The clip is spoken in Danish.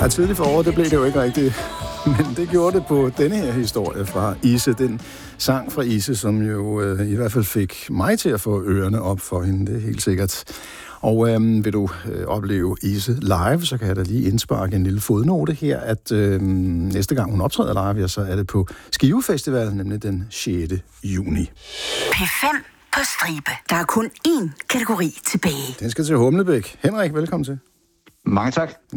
Ja, tidligt for året, det blev det jo ikke rigtigt. Men det gjorde det på denne her historie fra Ise. Den sang fra Ise, som jo i hvert fald fik mig til at få ørerne op for hende, det er helt sikkert. Og vil du opleve Ise live, så kan jeg da lige indsparke en lille fodnote her, at næste gang hun optræder live, så er det på Skive Festival, nemlig den 6. juni. P5 på stribe. Der er kun én kategori tilbage. Den skal til Humlebæk. Henrik, velkommen til. Mange tak.